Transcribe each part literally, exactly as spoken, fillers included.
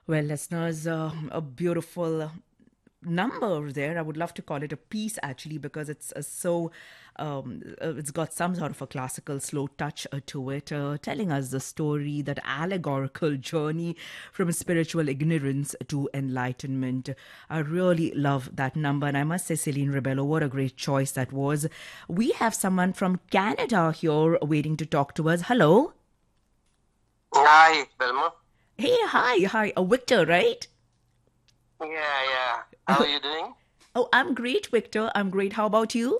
Well, listeners, uh, a beautiful number there. I would love to call it a piece actually because it's uh, so, um, uh, it's got some sort of a classical slow touch uh, to it, uh, telling us the story, that allegorical journey from spiritual ignorance to enlightenment. I really love that number. And I must say, Celine Rebello, what a great choice that was. We have someone from Canada here waiting to talk to us. Hello. Hi, Belma. Hey, hi, hi. Uh, Victor, right? Yeah, yeah. How are you doing? Oh, I'm great, Victor. I'm great. How about you?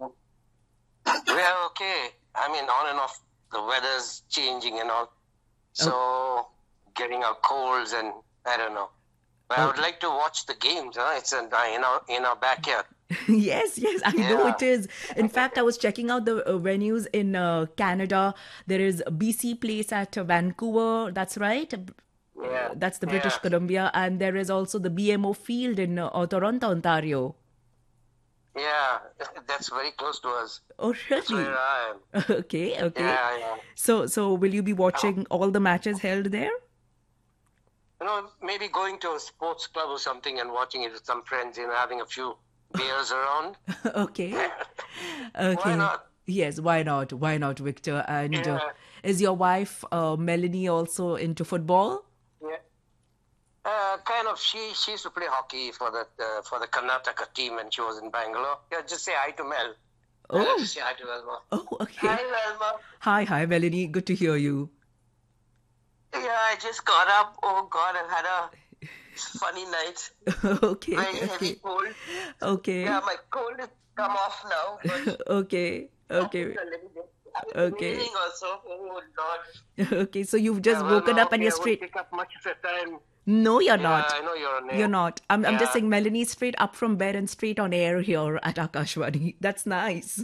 We're okay. I mean, on and off, the weather's changing and all. So, getting our colds and I don't know. But I would like to watch the games. Huh? It's in, uh, in, our, in our backyard. Yes, yes, I know Yeah. it is. In fact, I was checking out the uh, venues in uh, Canada. There is B C Place at uh, Vancouver. That's right. Yeah. Uh, That's the Yeah. British Columbia. And there is also the B M O Field in uh, uh, Toronto, Ontario. Yeah. That's very close to us. Oh, That's where really? I am. Okay, okay. Yeah, yeah. So, so will you be watching all the matches held there? You know, maybe going to a sports club or something and watching it with some friends, you know, having a few beers around. Okay, Why okay. not? Yes, why not? Why not, Victor? And uh, Yeah. is your wife, uh, Melanie, also into football? Yeah. Uh, kind of. She she used to play hockey for the uh, for the Karnataka team when she was in Bangalore. Yeah, just say hi to Mel. I love to Oh, say hi to Velma. oh, Hi, okay. Velma. Hi, hi, Melanie. Good to hear you. Yeah, I just got up. Oh God, I've had a funny night. Okay, Very heavy okay, cold. okay, Yeah, my cold has come off now, but okay, okay, a little bit. I was okay, sneezing also. Oh Lord. okay. So you've Yeah, just well, woken no, up and okay, you're I won't straight. take up much of your time. No, you're Yeah, not. I know you're on You're air. not. I'm, I'm just Yeah. saying Melanie's straight up from bed and straight on air here at Akashwani. That's nice.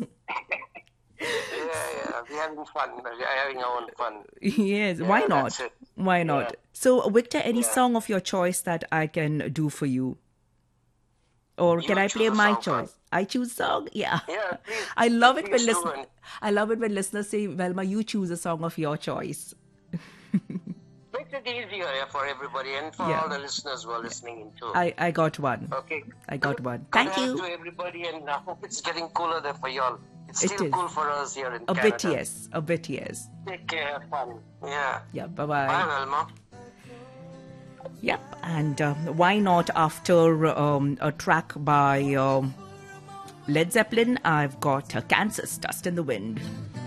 Yeah, yeah. We're having fun. We're having our own fun. Yes, why Yeah, that's not? it. Why Yeah, not? So, Victor, any yeah. song of your choice that I can do for you? Or can You I choose play a my song for choice? I choose song? Yeah. Yeah, please, I love it when please do. listen And I love it when listeners say, Velma, you choose a song of your choice. makes it easier yeah, for everybody and for Yeah. all the listeners who are listening in too. I, I got one. Okay. I Good, got one. good Thank health you. to everybody, and I hope it's getting cooler there for y'all. It's It still is. cool for us here in A bit Canada. yes. A bit yes. Take care, have fun. Yeah. Yeah. Bye Bye, bye. Velma. Yep. And uh, why not after um, a track by um, Led Zeppelin, I've got uh, Kansas Dust in the Wind.